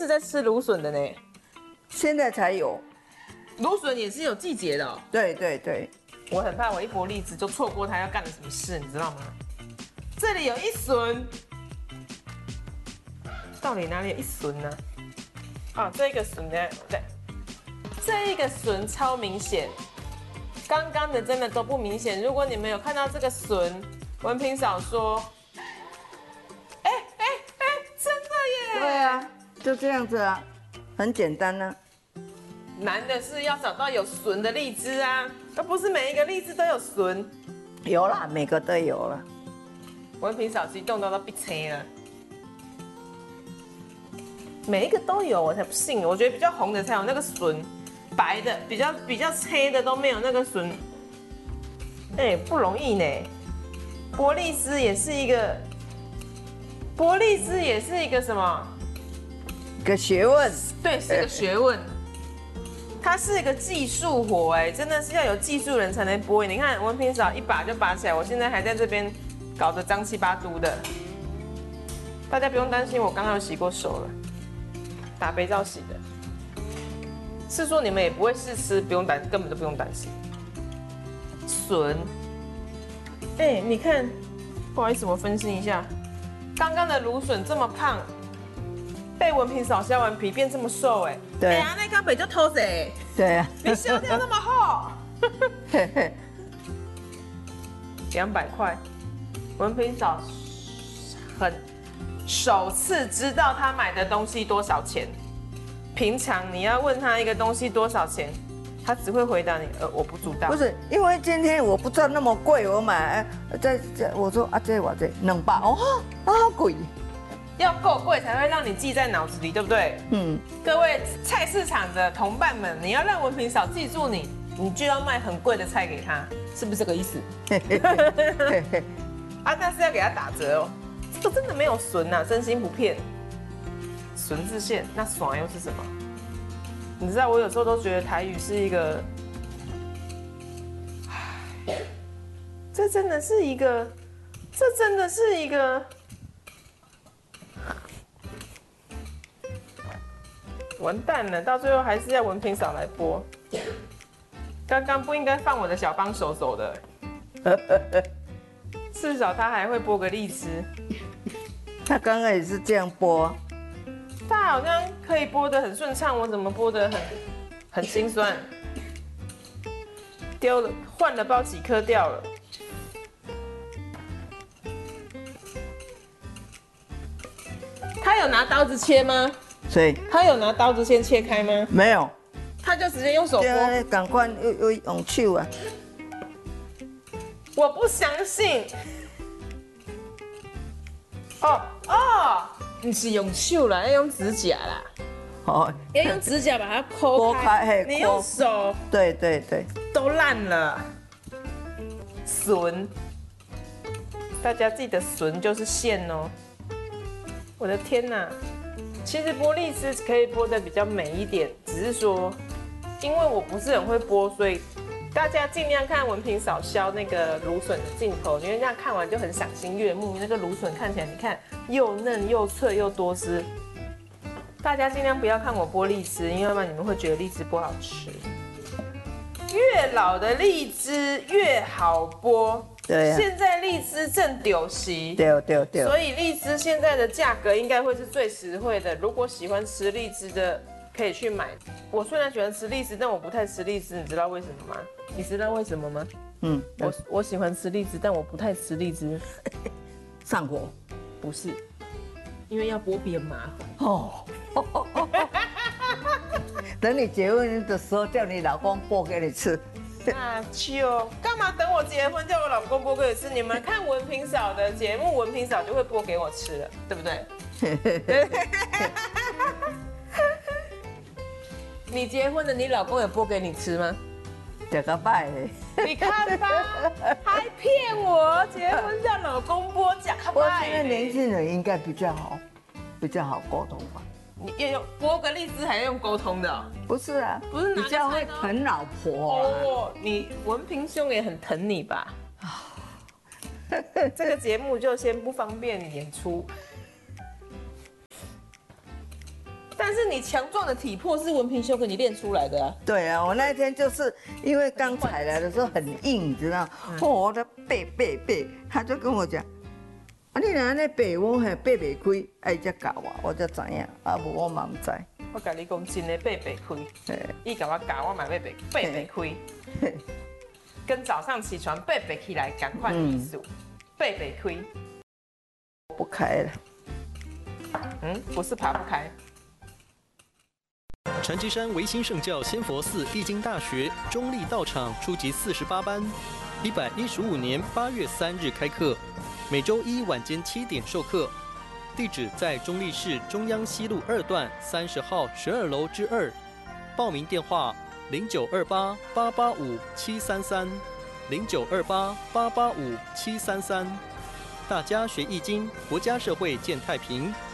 是在吃芦笋的呢。 现在才有。 芦笋也是有季节的哦。 对对对， 我很怕我一剥荔枝就错过它要干了什么事，你知道吗？这里有一笋，到底哪里有一笋呢？啊，这个笋呢？对，这一个笋超明显，刚刚的真的都不明显。如果你们有看到这个笋，文凭少说。真的耶！ 对啊，就这样子啊，很简单啊。 难的是要找到有笋的荔枝啊，而不是每一个荔枝都有笋。 有啦，每个都有了。 文凭少激动到闭青了，每一个都有，我才不信。我觉得比较红的才有那个笋，白的比较青的都没有那个笋。哎，不容易呢。剥荔枝也是一个什么？ 个学问。 对，是个学问。它是一个技术活，哎，真的是要有技术人才能剥。你看文凭少一把就拔起来，我现在还在这边搞得脏七八糟的。大家不用担心，我刚刚有洗过手了，打肥皂洗的。是说你们也不会试吃，不用根本都不用担心。笋，哎，你看，不好意思，我分析一下。刚刚的芦笋这么胖，被文凭少削完皮变这么瘦，哎， 对哎呀，那根本就偷贼， 对啊， 你削掉那么厚，200块，文凭少很首次知道他买的东西多少钱。平常你要问他一个东西多少钱，他只会回答你，我不知道。 不是，因为今天我不知道那么贵，我买，我说啊，这我这200哦，好贵。 要够贵才会让你记在脑子里，对不对？ 嗯， 各位菜市场的同伴们，你要让文凭少记住你，你就要卖很贵的菜给他，是不是这个意思？啊，但是要给他打折哦。这个真的没有笋呐，真心不骗。笋字线，那爽又是什么？你知道我有时候都觉得台语是一个，这真的是一个。完蛋了，到最后还是要文凭少来剥。刚刚不应该放我的小帮手走的，至少他还会剥个荔枝。 他刚刚也是这样剥， 他好像可以剥得很顺畅，我怎么剥得很心酸？丢了，换了包几颗掉了。他有拿刀子切吗？ 所以他有拿刀子先切开吗？ 没有， 他就直接用手剥。 赶快又用手啊！ 我不相信。你是用手啦，要用指甲啦。 哦， 要用指甲把它抠开。你用手， 对对对， 都烂了。笋，大家记得笋就是线哦。我的天哪！其实剥荔枝可以剥得比较美一点，只是说，因为我不是很会剥，所以大家尽量看文凭少削那个芦笋的镜头，因为这样看完就很赏心悦目。那个芦笋看起来，你看又嫩又脆又多汁。大家尽量不要看我剥荔枝，因为要不然你们会觉得荔枝不好吃。越老的荔枝越好剥。 对啊， 现在荔枝正丢席， 对， 所以荔枝现在的价格应该会是最实惠的。如果喜欢吃荔枝的，可以去买。我虽然喜欢吃荔枝，但我不太吃荔枝，你知道为什么吗？你知道为什么吗？我喜欢吃荔枝，但我不太吃荔枝。 上火？ 不是，因为要剥皮很麻烦。 哦。等你结婚的时候，叫你老公剥给你吃。 那就干嘛等我结婚叫我老公剥给我吃？你们看文凭少的节目，文凭少就会剥给我吃了，对不对？你结婚了，你老公有剥给你吃吗？ 这个拜， 你看吧，还骗我，结婚叫老公剥假拜。 我现在年轻人应该比较好沟通吧。 你要用剥个荔枝还要用沟通的、哦？ 不是啊， 不是比较会疼老婆、啊。 哦，你文凭兄也很疼你吧？这个节目就先不方便演出。但但是你强壮的体魄是文平兄给你练出来的啊。 对啊，我那一天就是因为刚踩来的时候很硬，你知道？我的背，他就跟我讲，啊，你若那背我还背袂开，哎，才教我才知影，啊，无我嘛唔知。 我甲你讲真的背袂开，伊甲我教我买背袂开，跟早上起床背起来赶快意思，背袂开。 不开了。 不是爬不开。 禅机山维新圣教仙佛寺易经大学中立道场初级48班，115年8月3日开课，每周一晚间7点授课。地址在中立市中央西路2段30号12楼之2。报名电话0928885733，0928885733。大家学易经，国家社会健太平。